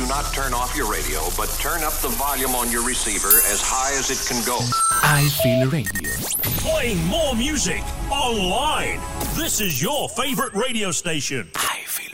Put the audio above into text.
do not turn off your radio, but turn up the volume on your receiver as high as it can go. I Feel Radio. Playing more music online. This is your favorite radio station. I Feel